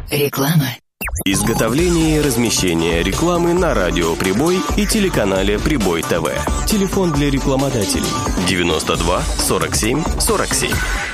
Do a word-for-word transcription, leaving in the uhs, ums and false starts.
Реклама. Изготовление и размещение рекламы на радио «Прибой» и телеканале «Прибой ТВ». Телефон для рекламодателей девяносто два сорок семь сорок семь.